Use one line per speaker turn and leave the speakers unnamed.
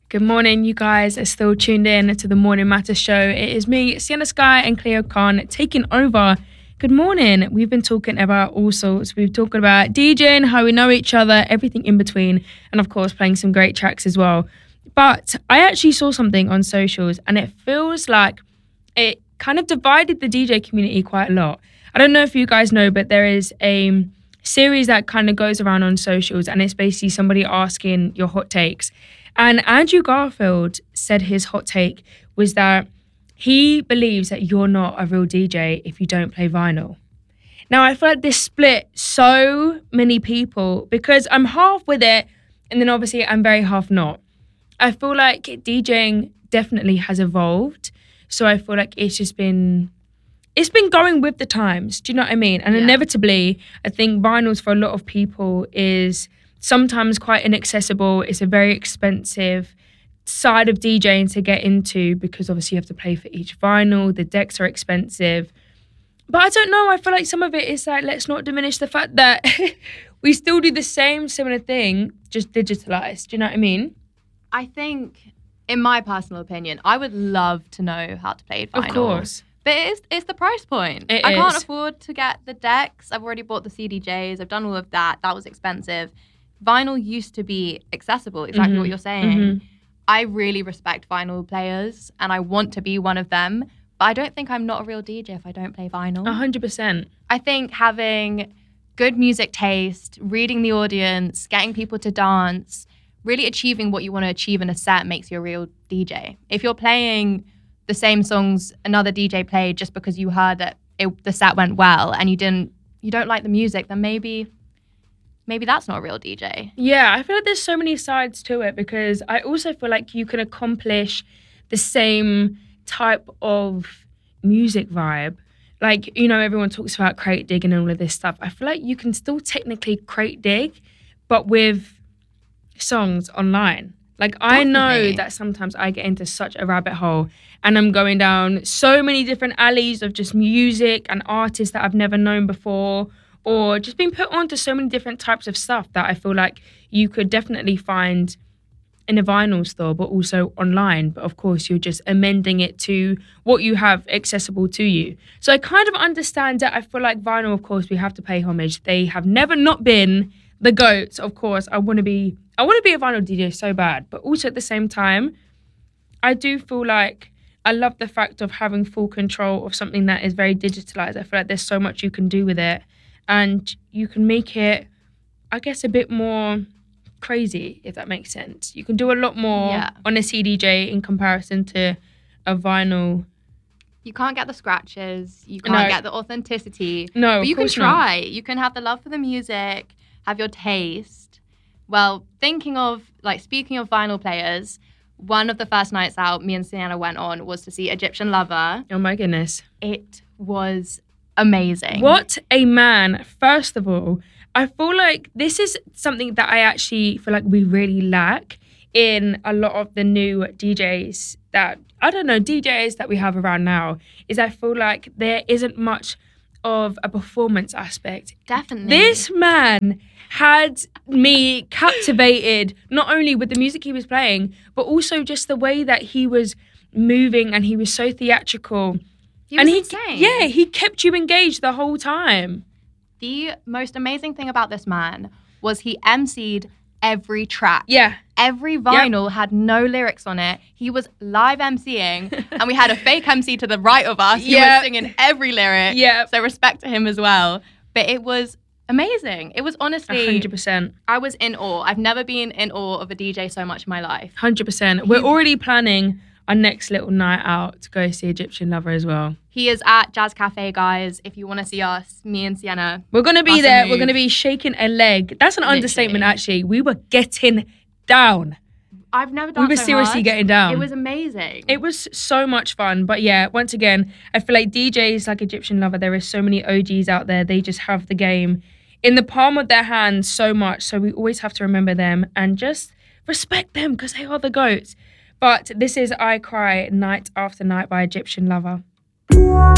Good morning, you guys are still tuned in to the Morning Matter Show. It is me, Sienna Sky and Cleo Khan taking over. Good morning. We've been talking about all sorts. We've talked about DJing, how we know each other, everything in between, and of course playing some great tracks as well. But I actually saw something on socials and it feels like it kind of divided the DJ community quite a lot. I don't know if you guys know, but there is a series that kind of goes around on socials and it's basically somebody asking your hot takes. And Andrew Garfield said his hot take was that he believes that you're not a real DJ if you don't play vinyl. Now, I feel like this split so many people because I'm half with it and then obviously I'm very half not. I feel like DJing definitely has evolved. So I feel like it's been going with the times. Do you know what I mean? And inevitably, I think vinyls for a lot of people is sometimes quite inaccessible. It's a very expensive side of DJing to get into because obviously you have to pay for each vinyl. The decks are expensive. But I don't know. I feel like some of it is like, let's not diminish the fact that we still do the same similar thing, just digitalized. Do you know what I mean?
I think, in my personal opinion, I would love to know how to play vinyl.
Of course.
But it's the price point. I can't afford to get the decks. I've already bought the CDJs. I've done all of that. That was expensive. Vinyl used to be accessible, exactly what you're saying. Mm-hmm. I really respect vinyl players and I want to be one of them, but I don't think I'm not a real DJ if I don't play vinyl.
100%.
I think having good music taste, reading the audience, getting people to dance, really achieving what you want to achieve in a set makes you a real DJ. If you're playing the same songs another DJ played just because you heard that the set went well and you don't like the music, then maybe that's not a real DJ.
Yeah, I feel like there's so many sides to it because I also feel like you can accomplish the same type of music vibe. Like, you know, everyone talks about crate dig and all of this stuff. I feel like you can still technically crate dig, but with songs online. Like, definitely. I know that sometimes I get into such a rabbit hole and I'm going down so many different alleys of just music and artists that I've never known before, or just being put onto so many different types of stuff that I feel like you could definitely find in a vinyl store, but also online. But of course, you're just amending it to what you have accessible to you. So I kind of understand that. I feel like vinyl, of course, we have to pay homage. They have never not been the GOATs. Of course, I want to be a vinyl DJ so bad. But also at the same time, I do feel like I love the fact of having full control of something that is very digitalized. I feel like there's so much you can do with it. And you can make it, I guess, a bit more crazy, if that makes sense. You can do a lot more on a CDJ in comparison to a vinyl.
You can't get the scratches. You can't get the authenticity.
No,
but you can
not.
try. You can have the love for the music, have your taste. Well, speaking of vinyl players, one of the first nights out me and Sienna went on was to see Egyptian Lover.
Oh my goodness.
It was amazing.
What a man. First of all, I feel like this is something that I actually feel like we really lack in a lot of the new DJs DJs that we have around now, is I feel like there isn't much of a performance aspect.
Definitely.
This man had me captivated, not only with the music he was playing, but also just the way that he was moving and he was so theatrical.
He was insane.
Yeah, he kept you engaged the whole time.
The most amazing thing about this man was he emceed every track.
Yeah.
Every vinyl had no lyrics on it. He was live emceeing, and we had a fake MC to the right of us who was singing every lyric.
Yeah.
So respect to him as well. But it was amazing. It was honestly
100%.
I was in awe. I've never been in awe of a DJ so much in my life.
100%. We're already planning our next little night out to go see Egyptian Lover as well.
He is at Jazz Cafe, guys. If you want to see us, me and Sienna.
We're going to be there. We're going to be shaking a leg. That's an understatement, actually. We were getting down.
I've never done.
We were seriously getting down.
It was amazing.
It was so much fun. But yeah, once again, I feel like DJs like Egyptian Lover, there is so many OGs out there. They just have the game in the palm of their hands so much. So we always have to remember them and just respect them because they are the GOATs. But this is I Cry Night After Night by Egyptian Lover.